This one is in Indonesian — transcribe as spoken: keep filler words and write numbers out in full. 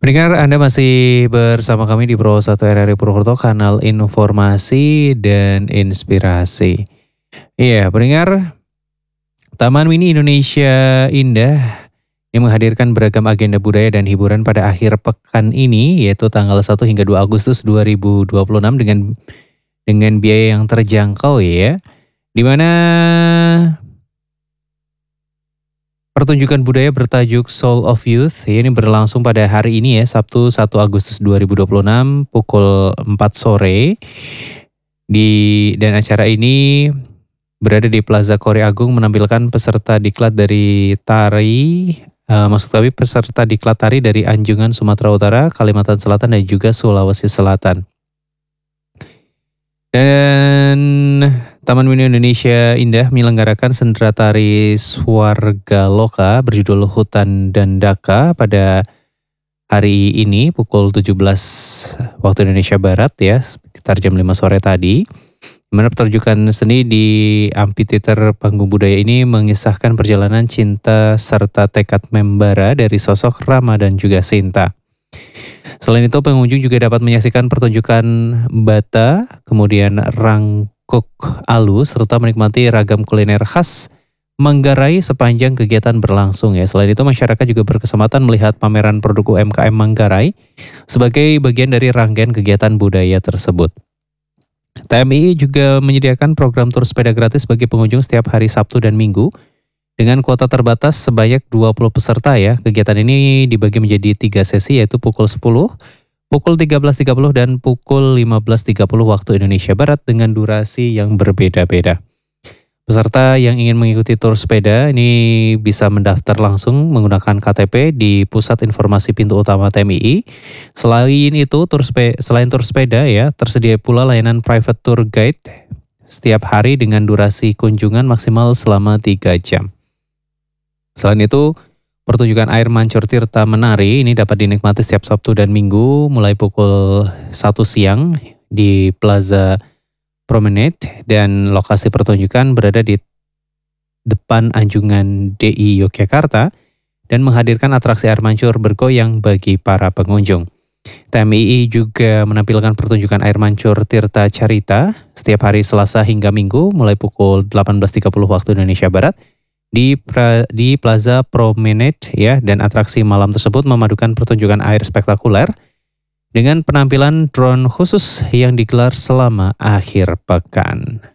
Pendengar, Anda masih bersama kami di Pro satu R R I Purwokerto, kanal informasi dan inspirasi. Iya, pendengar, Taman Mini Indonesia Indah yang menghadirkan beragam agenda budaya dan hiburan pada akhir pekan ini, yaitu tanggal satu hingga dua Agustus dua ribu dua puluh enam dengan dengan biaya yang terjangkau ya, di mana pertunjukan budaya bertajuk Soul of Youth ya, ini berlangsung pada hari ini ya, Sabtu satu Agustus dua ribu dua puluh enam pukul empat sore. Di dan acara ini berada di Plaza Kori Agung, menampilkan peserta diklat dari tari eh, maksud kami peserta diklat tari dari Anjungan Sumatera Utara, Kalimantan Selatan dan juga Sulawesi Selatan. Dan Taman Mini Indonesia Indah menyelenggarakan sendera tari Swarga Loka berjudul Hutan dan Daka pada hari ini pukul tujuh belas waktu Indonesia Barat ya, sekitar jam lima sore tadi. Di mana pertunjukan seni di amphitheater panggung budaya ini mengisahkan perjalanan cinta serta tekad membara dari sosok Rama dan juga Sinta. Selain itu, pengunjung juga dapat menyaksikan pertunjukan bata, kemudian rangkuk alu, serta menikmati ragam kuliner khas Manggarai sepanjang kegiatan berlangsung ya. Selain itu, masyarakat juga berkesempatan melihat pameran produk U M K M Manggarai sebagai bagian dari rangkaian kegiatan budaya tersebut. T M I juga menyediakan program tur sepeda gratis bagi pengunjung setiap hari Sabtu dan Minggu dengan kuota terbatas sebanyak dua puluh peserta ya. Kegiatan ini dibagi menjadi tiga sesi, yaitu pukul sepuluh, pukul tiga belas tiga puluh, dan pukul lima belas tiga puluh waktu Indonesia Barat dengan durasi yang berbeda-beda. Peserta yang ingin mengikuti tur sepeda ini bisa mendaftar langsung menggunakan K T P di Pusat Informasi Pintu Utama T M I. Selain itu, tur spe, selain tur sepeda ya, tersedia pula layanan private tour guide setiap hari dengan durasi kunjungan maksimal selama tiga jam. Selain itu, pertunjukan air mancur Tirta Menari ini dapat dinikmati setiap Sabtu dan Minggu mulai pukul satu siang di Plaza Promenade, dan lokasi pertunjukan berada di depan Anjungan D I Yogyakarta dan menghadirkan atraksi air mancur bergoyang bagi para pengunjung. T M I juga menampilkan pertunjukan air mancur Tirta Carita setiap hari Selasa hingga Minggu mulai pukul delapan belas tiga puluh waktu Indonesia Barat di pra, di Plaza Promenade ya, dan atraksi malam tersebut memadukan pertunjukan air spektakuler dengan penampilan drone khusus yang digelar selama akhir pekan.